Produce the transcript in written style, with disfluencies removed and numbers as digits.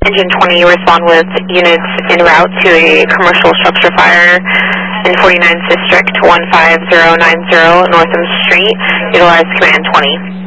Engine 20, you respond with units en route to a commercial structure fire in 49th District, 15090 Northam Street. Utilize command 20.